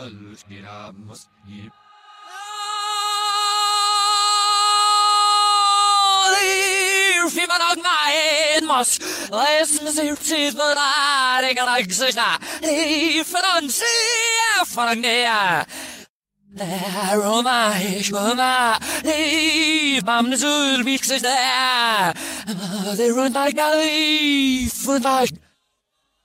Fiman out my mos, lessons here to the light, like Zina, from sea, from there. There, oh my, leave, Mam Zul, mixes there. They run like a leaf,